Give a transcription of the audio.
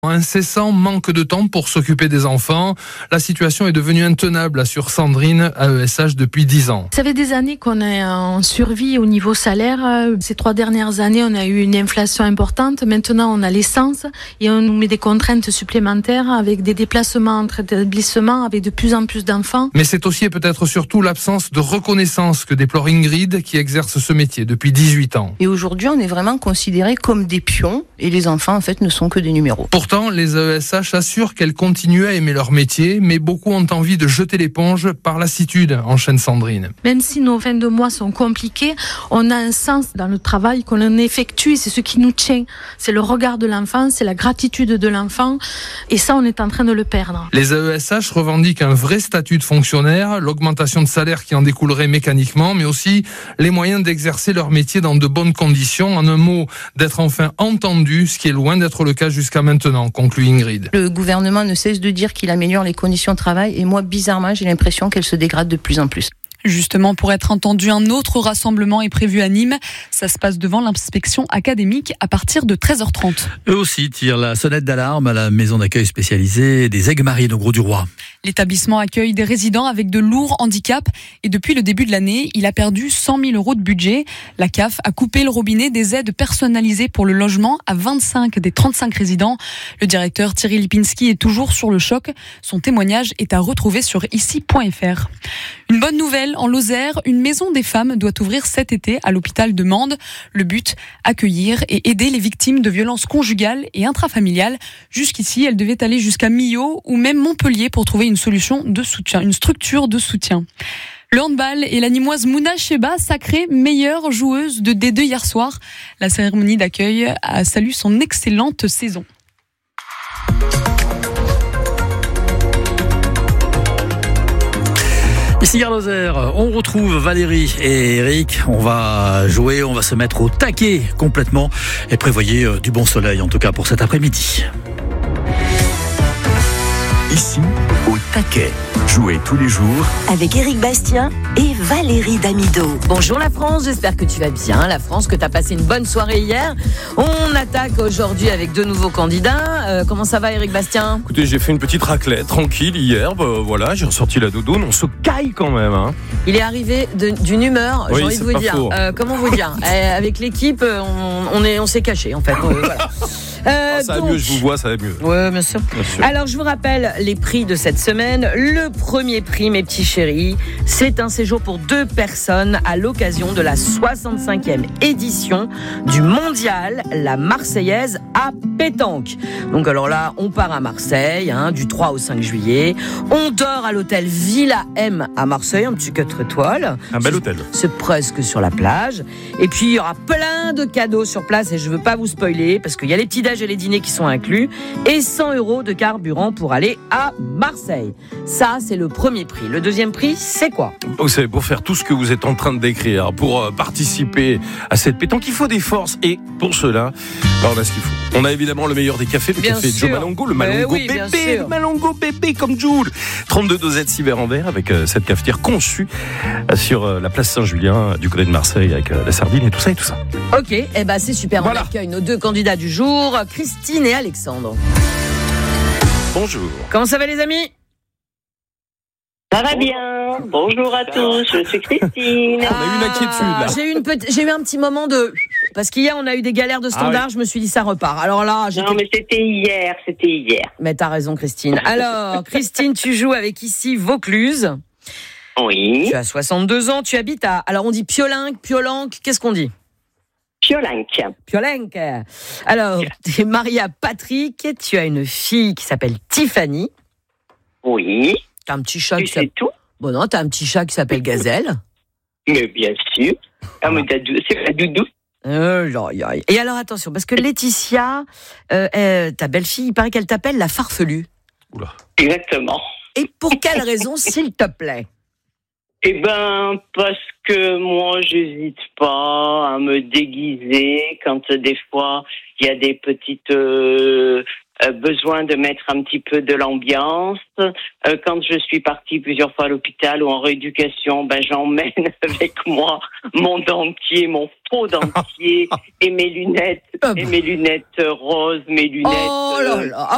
Incessant manque de temps pour s'occuper des enfants. La situation est devenue intenable, assure Sandrine, AESH depuis 10 ans. Ça fait des années qu'on est en survie au niveau salaire. Ces 3 dernières années, on a eu une inflation importante. Maintenant, on a l'essence et on nous met des contraintes supplémentaires avec des déplacements entre établissements, avec de plus en plus d'enfants. Mais c'est aussi et peut-être surtout l'absence de reconnaissance que déplore Ingrid, qui exerce ce métier depuis 18 ans. Et aujourd'hui, on est vraiment considérés comme des pions et les enfants, en fait, ne sont que des numéros. Pourtant, les AESH assurent qu'elles continuent à aimer leur métier, mais beaucoup ont envie de jeter l'éponge par lassitude, enchaîne Sandrine. Même si nos fins de mois sont compliquées, on a un sens dans le travail qu'on effectue, c'est ce qui nous tient. C'est le regard de l'enfant, c'est la gratitude de l'enfant, et ça, on est en train de le perdre. Les AESH revendiquent un vrai statut de fonctionnaire, l'augmentation de salaire qui en découlerait mécaniquement, mais aussi les moyens d'exercer leur métier dans de bonnes conditions, en un mot, d'être enfin entendus, ce qui est loin d'être le cas jusqu'à maintenant, conclut Ingrid. Le gouvernement ne cesse de dire qu'il améliore les conditions de travail et moi, bizarrement, j'ai l'impression qu'elles se dégradent de plus en plus. Justement, pour être entendu, un autre rassemblement est prévu à Nîmes. Ça se passe devant l'inspection académique à partir de 13h30. Eux aussi tirent la sonnette d'alarme à la maison d'accueil spécialisée des Aigues-Marines au Gros-du-Roi. L'établissement accueille des résidents avec de lourds handicaps et depuis le début de l'année, il a perdu 100 000 € de budget. La CAF a coupé le robinet des aides personnalisées pour le logement à 25 des 35 résidents. Le directeur Thierry Lipinski est toujours sur le choc. Son témoignage est à retrouver sur ici.fr. Une bonne nouvelle, en Lozère, une maison des femmes doit ouvrir cet été à l'hôpital de Mende. Le but, accueillir et aider les victimes de violences conjugales et intrafamiliales. Jusqu'ici, elle devait aller jusqu'à Millau ou même Montpellier pour trouver une solution de soutien, une structure de soutien. Le handball et la Nîmoise Mouna Cheba sacrée meilleure joueuse de D2 hier soir. La cérémonie d'accueil a salué son excellente saison. Ici Gare Lozère, on retrouve Valérie et Eric. On va jouer, on va se mettre au taquet complètement et prévoyez du bon soleil en tout cas pour cet après-midi. Ici, au taquet. Jouez tous les jours avec Éric Bastien et Valérie Damido. Bonjour la France, j'espère que tu vas bien. La France, que tu as passé une bonne soirée hier. On attaque aujourd'hui avec 2 nouveaux candidats. Comment ça va Éric Bastien ? Écoutez, j'ai fait une petite raclette tranquille hier. Voilà, j'ai ressorti la doudoune. On se caille quand même. Hein. Il est arrivé d'une humeur, oui, j'ai envie de vous dire. Comment vous dire avec l'équipe, on s'est caché en fait. Voilà. Ça va mieux, je vous vois, ça va mieux. Oui, bien sûr. Alors, je vous rappelle les prix de cette semaine. Le premier prix, mes petits chéris, c'est un séjour pour 2 personnes à l'occasion de la 65e édition du Mondial, la Marseillaise à pétanque. Donc, alors là, on part à Marseille, du 3 au 5 juillet. On dort à l'hôtel Villa M à Marseille, un petit 4 étoiles. Un bel hôtel. C'est presque sur la plage. Et puis, il y aura plein de cadeaux sur place et je veux pas vous spoiler parce qu'il y a les petits et les dîners qui sont inclus et 100 € de carburant pour aller à Marseille. Ça, c'est le premier prix. Le deuxième prix, c'est quoi ? C'est pour faire tout ce que vous êtes en train de décrire, pour participer à cette pétanque. Il faut des forces et pour cela, on a ce qu'il faut. On a évidemment le meilleur des cafés, le café Joe Malongo, le Malongo bébé, le Malongo bébé comme Jules. 32 dosettes 6 verres en verre avec cette cafetière conçue sur la place Saint-Julien du côté de Marseille avec la sardine et tout ça et tout ça. Ok, c'est super. Voilà. On accueille nos 2 candidats du jour, Christine et Alexandre. Bonjour. Comment ça va les amis ? Ça va bien. Bonjour à tous, je suis Christine. On a eu une inquiétude là. J'ai eu un petit moment de... Parce qu'hier, on a eu des galères de standard, oui. Je me suis dit ça repart. Alors là, Non, mais c'était hier. Mais t'as raison, Christine. Alors, Christine, tu joues avec ici Vaucluse. Oui. Tu as 62 ans, tu habites à... Alors, on dit Piolenc, qu'est-ce qu'on dit ? Piolenc. Alors, tu es mariée à Patrick, tu as une fille qui s'appelle Tiffany. Oui. T'as un petit chat qui s'appelle... tout. Bon non, t'as un petit chat qui s'appelle Gazelle. Mais bien sûr. C'est la doudou. Et alors attention, parce que Laetitia, ta belle-fille, il paraît qu'elle t'appelle la farfelue. Oula. Exactement. Et pour quelle raison, s'il te plaît ? Parce que moi, j'hésite pas à me déguiser quand des fois, il y a des petites besoin de mettre un petit peu de l'ambiance. Quand je suis partie plusieurs fois à l'hôpital ou en rééducation, j'emmène avec moi mon dentier, mon faux dentier et mes lunettes roses, mes lunettes... Oh là là.